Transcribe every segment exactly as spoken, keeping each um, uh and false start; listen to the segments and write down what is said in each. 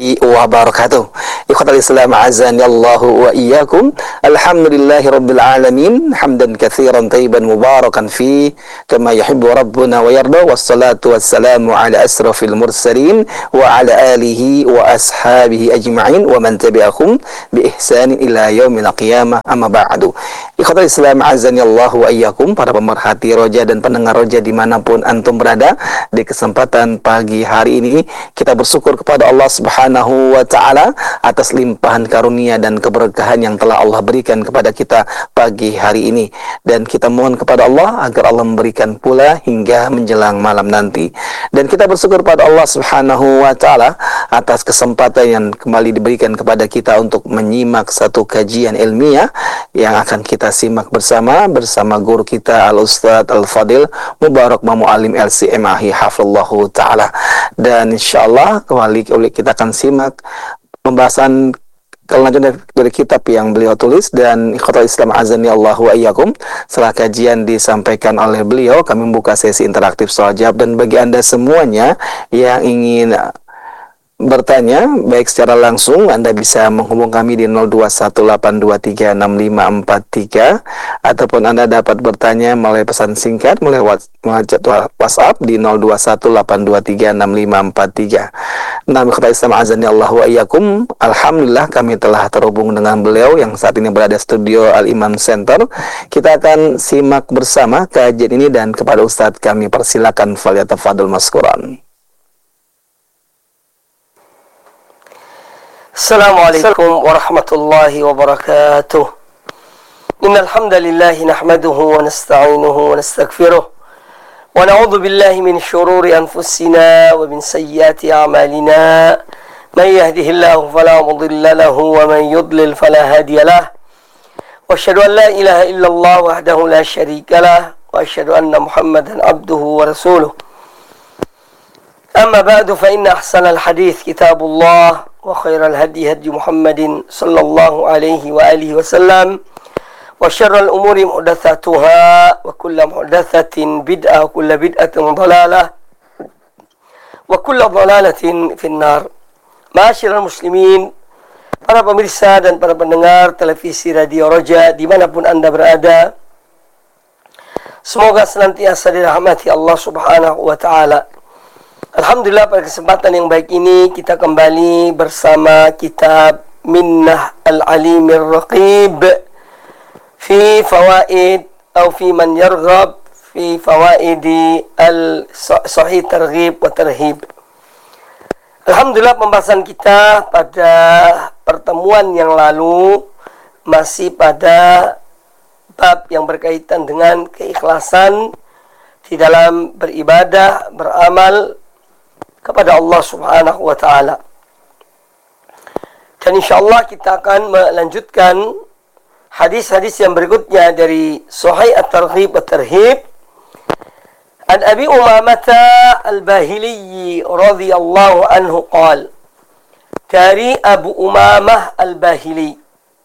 wabarakatuh. Ikhwatal Islam azani Allahu wa iyyakum. Alhamdulillahi rabbil alamin, hamdan katsiran tayyiban mubarakan fi kama yuhibbu rabbuna wa yarda. Wassalatu wassalamu ala asrafil mursalin wa ala alihi wa ashabihi ajma'in wa man tabi'ahum bi ihsanin ila yaumil qiyamah. Amma ba'du. Ikhwatal Islam azani Allahu wa iyyakum, para pemerhati roja dan pendengar roja dimanapun antum berada, di kesempatan pagi hari ini kita bersyukur kepada Allah Subhanahu wa ta'ala atas limpahan karunia dan keberkahan yang telah Allah berikan kepada kita pagi hari ini, dan kita mohon kepada Allah agar Allah memberikan pula hingga menjelang malam nanti. Dan kita bersyukur kepada Allah Subhanahu wa ta'ala atas kesempatan yang kembali diberikan kepada kita untuk menyimak satu kajian ilmiah yang akan kita simak bersama bersama guru kita Al-Ustadz Al-Fadil Mubarak Mamu'alim L C M A H I Hafizallahu ta'ala. Dan insyaallah kembali kita akan simak pembahasan kelanjutan dari kitab yang beliau tulis. Dan ikhwatal Islam azani Allahu wa iyyakum, setelah kajian disampaikan oleh beliau, kami membuka sesi interaktif soal jawab. Dan bagi Anda semuanya yang ingin bertanya baik secara langsung, Anda bisa menghubung kami di nol dua satu delapan dua tiga enam lima empat tiga, ataupun Anda dapat bertanya melalui pesan singkat melalui WhatsApp di nol dua satu delapan dua tiga enam lima empat tiga. Nah, ikhwatal Islam azani Allahu wa iyyakum, alhamdulillah kami telah terhubung dengan beliau yang saat ini berada di studio Al-Imam Center. Kita akan simak bersama kajian ini, dan kepada Ustadz kami persilakan, falyatafadhal maskuran. Assalamualaikum warahmatullahi wabarakatuh. Innal hamdalillah nahmaduhu wa nasta'inuhu wa nastaghfiruh wa na'udzu billahi min shururi anfusina wa min sayyiati a'malina. May yahdihillahu fala mudilla lahu wa man yudlil fala hadiya lahu. Wa asyhadu an la ilaha illallah wahdahu la syarika lahu wa asyhadu anna Muhammadan abduhu wa rasuluh. Amma ba'du, fa inna ahsanal hadits kitabullah wa khairal hadi hadi Muhammadin sallallahu alaihi wa alihi wasallam, wa syarrul umuri muhdatsatuha wa kullu muhdatsatin bid'ah wa kullu bid'atin dhalalah wa kullu dhalalatin finnar. Ma'asyiral muslimin, para pemirsa dan para pendengar televisi Radio Roja dimanapun Anda berada, semoga senantiasa dirahmati Allah Subhanahu wa ta'ala. Alhamdulillah, pada kesempatan yang baik ini kita kembali bersama kitab Minnah Al-Alimir Raqib fi fawaid atau fi man yarghab fi fawaidi al-sahih targhib wa tarhib. Alhamdulillah, pembahasan kita pada pertemuan yang lalu masih pada bab yang berkaitan dengan keikhlasan di dalam beribadah, beramal kepada Allah Subhanahu wa ta'ala. Dan insyaallah kita akan melanjutkan hadis-hadis yang berikutnya dari Sahih At-Targhib wa Tarhib. An Abi Umamah Al-Bahili radhiyallahu anhu qala, dari Abu Umamah Al-Bahili,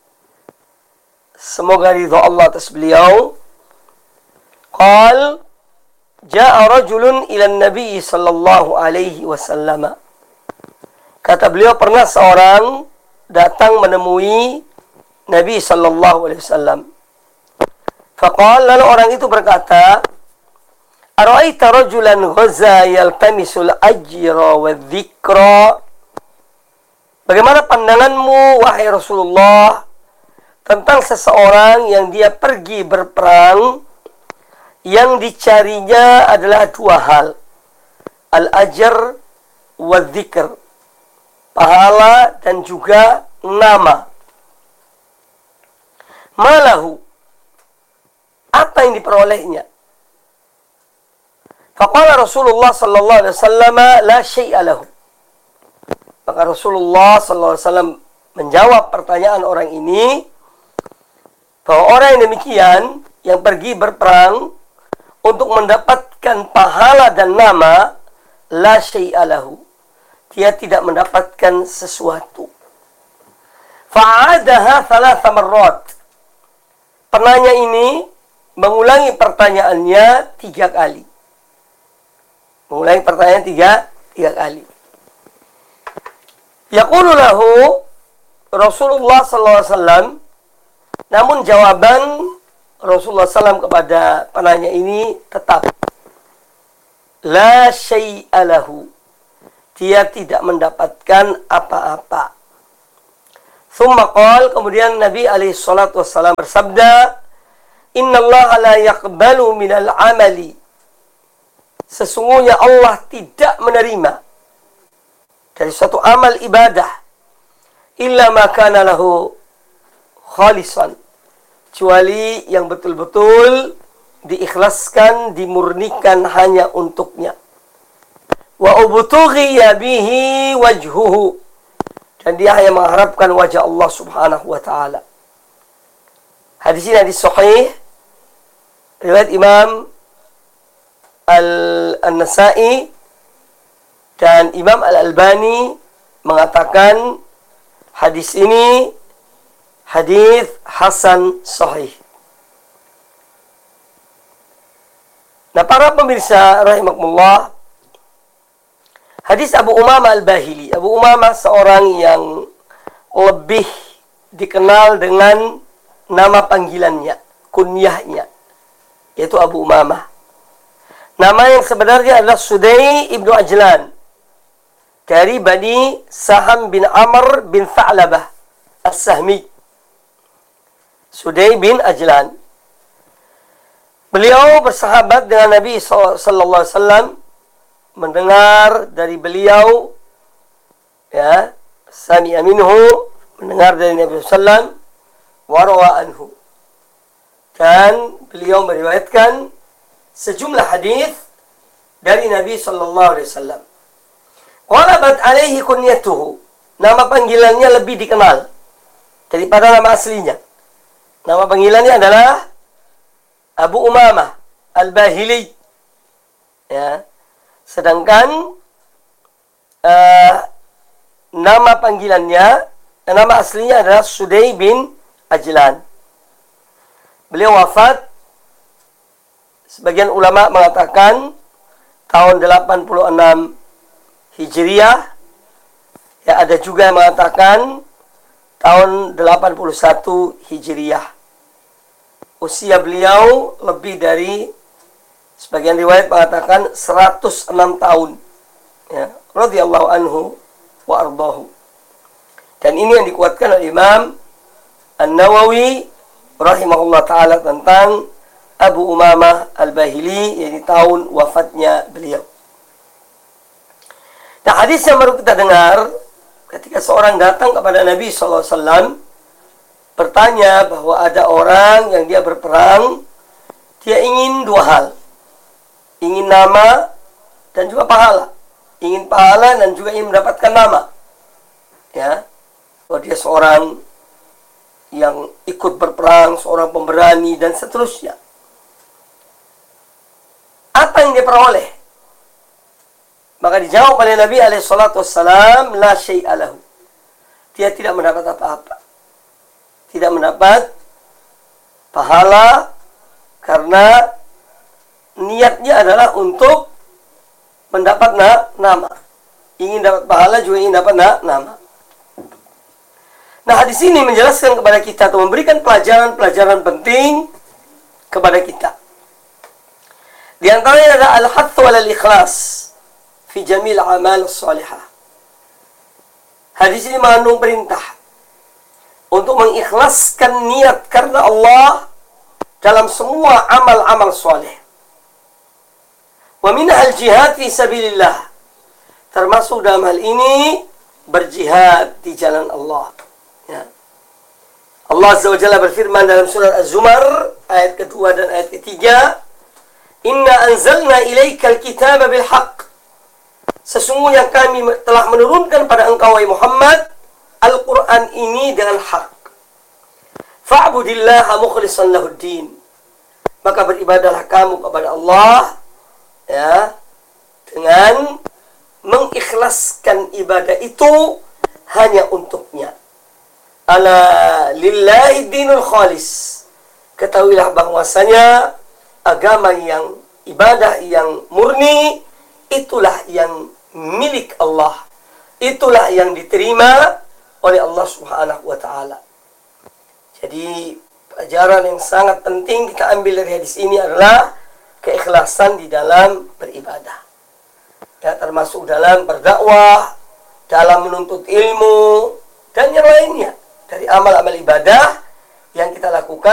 semoga ridha Allah atas beliau, qala Ja'a rajulun ila Nabi sallallahu alaihi wasallam. Kata beliau, pernah seorang datang menemui Nabi sallallahu alaihi wasallam. Faqala, lalu orang itu berkata, Ara'aita rajulan ghaza yaltamisul ajra wa dzikra. Bagaimana pandanganmu wahai Rasulullah tentang seseorang yang dia pergi berperang, yang dicarinya adalah dua hal, al-ajr wa dzikr, pahala dan juga nama. Malahu, apa yang diperolehnya? Faqala Rasulullah sallallahu alaihi wasallam, la syai'a lahu. Maka Rasulullah sallallahu alaihi wasallam menjawab pertanyaan orang ini, bahwa orang yang demikian yang pergi berperang untuk mendapatkan pahala dan nama, la syai'a lahu, dia tidak mendapatkan sesuatu. Fa'adaha thalatha marrat. Penanya ini mengulangi pertanyaannya tiga kali. Mengulangi pertanyaan tiga, tiga kali. Yaqulu lahu Rasulullah sallallahu alaihi wasallam, namun jawaban Rasulullah sallallahu alaihi wasallam kepada penanya ini tetap la syai'a lahu. Dia tidak mendapatkan apa-apa. Tsumma qala, kemudian Nabi alaihi salatu wasallam bersabda, "Innallaha la yaqbalu minal amali." Sesungguhnya Allah tidak menerima dari suatu amal ibadah illa ma kana lahu khalisan, kecuali yang betul-betul diikhlaskan, dimurnikan hanya untuknya. Wa ubtughiya bihi wajhuhu, dan dia hanya mengharapkan wajah Allah Subhanahu wa taala. Hadis ini hadis sahih riwayat Imam Al-Nasa'i, dan Imam Al-Albani mengatakan hadis ini hadis hasan sahih. Nah, para pemirsa rahimakumullah, hadis Abu Umamah Al-Bahili. Abu Umamah seorang yang lebih dikenal dengan nama panggilannya, kunyahnya, yaitu Abu Umamah. Nama yang sebenarnya adalah Sudai ibnu Ajlan, dari Bani Saham bin Amr bin Tha'labah As-Sahmi. Sudai bin Ajlan. Beliau bersahabat dengan Nabi sallallahu alaihi wasallam, mendengar dari beliau, ya, sami'a minhu, mendengar dari Nabi sallallahu alaihi wasallam, wa rawa anhu, dan beliau meriwayatkan sejumlah hadis dari Nabi sallallahu alaihi wasallam. Walabat alaihi kunyatuhu, nama panggilannya lebih dikenal daripada nama aslinya. Nama panggilannya adalah Abu Umamah Al-Bahili, ya. Sedangkan uh, nama panggilannya, nama aslinya adalah Sudai bin Ajlan. Beliau wafat, sebagian ulama mengatakan tahun delapan puluh enam Hijriah. Ya, ada juga yang mengatakan tahun delapan puluh satu Hijriah. Usia beliau lebih dari, sebagian riwayat mengatakan seratus enam tahun. Ya, radhiyallahu anhu wa ardahu. Dan ini yang dikuatkan oleh Imam An-Nawawi rahimahullah ta'ala tentang Abu Umamah Al-Bahili, yaitu tahun wafatnya beliau. Nah, hadis yang baru kita dengar, ketika seorang datang kepada Nabi sallallahu alaihi wasallam bertanya bahwa ada orang yang dia berperang, dia ingin dua hal. Ingin nama dan juga pahala. Ingin pahala dan juga ingin mendapatkan nama. Ya, bahwa dia seorang yang ikut berperang, seorang pemberani, dan seterusnya. Apa yang dia peroleh? Maka dijawab oleh Nabi alaihi salatu wassalam, la syai'a lahu. Dia tidak mendapat apa-apa. Tidak mendapat pahala, karena niatnya adalah untuk mendapat na nama. Ingin dapat pahala juga ingin dapat na nama. Nah, hadis ini menjelaskan kepada kita atau memberikan pelajaran-pelajaran penting kepada kita. Di antaranya adalah al-hathu alal ikhlas fi jamil amal salihah. Hadis ini mengandung perintah untuk mengikhlaskan niat karena Allah dalam semua amal-amal saleh. Wa minha al-jihad fi sabilillah, termasuk dalam hal ini berjihad di jalan Allah. Ya. Allah Azza wa Jalla berfirman dalam surat Az-Zumar ayat kedua dan ayat ketiga, "Inna anzalna ilaikal kitaba bil haqq." Sesungguhnya kami telah menurunkan pada engkau wahai Muhammad Al-Quran ini dengan hak. Fa'budillaha mukhlishan lahuddin. Maka beribadahlah kamu kepada Allah, ya, dengan mengikhlaskan ibadah itu hanya untuknya. Ala lillahi dinul khalis. Ketahuilah bahwasanya agama yang, ibadah yang murni, itulah yang milik Allah. itulah yang diterima oleh Allah Subhanahu wa taala. Jadi pelajaran yang sangat penting kita ambil dari hadis ini adalah keikhlasan di dalam beribadah. Ya, termasuk dalam berdakwah, dalam menuntut ilmu, dan yang lainnya dari amal-amal ibadah yang kita lakukan.